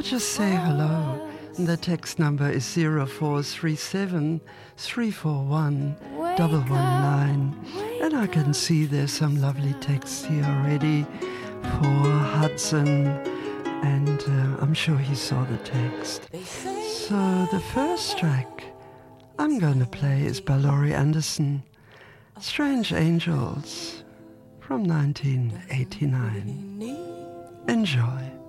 Just say hello. The text number is 0437 341 119. And I can see there's some lovely texts here already for Hudson. And I'm sure he saw the text. So the first track I'm going to play is by Laurie Anderson, Strange Angels from 1989. Enjoy.